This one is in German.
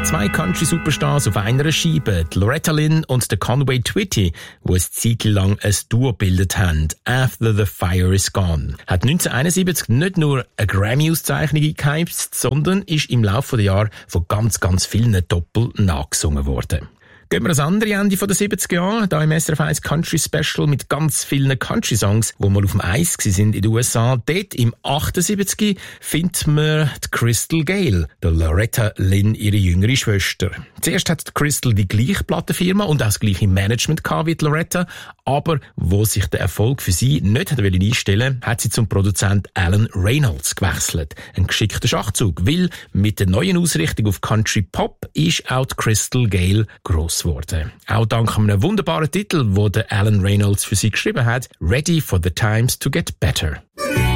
Zwei Country-Superstars auf einer Scheibe, die Loretta Lynn und der Conway Twitty, die eine Zeit lang ein Duo gebildet haben. After the Fire is Gone. Hat 1971 nicht nur eine Grammy-Auszeichnung eingeheimst, sondern ist im Laufe der Jahre von ganz, ganz vielen Doppel nachgesungen worden. Gehen wir ans andere Ende der 70er Jahre, da im SRF 1 Country Special mit ganz vielen Country-Songs, die mal auf dem Eis sind in den USA. Dort im 78 findet man die Crystal Gayle, der Loretta Lynn, ihre jüngere Schwester. Zuerst hat die Crystal die gleiche Plattenfirma und auch das gleiche Management gehabt wie die Loretta, aber wo sich der Erfolg für sie nicht hat einstellen, hat sie zum Produzent Alan Reynolds gewechselt. Ein geschickter Schachzug, weil mit der neuen Ausrichtung auf Country Pop ist auch die Crystal Gayle gross worden. Auch dank einem wunderbaren Titel, wo der Alan Reynolds für sie geschrieben hat, Ready for the Times to Get Better.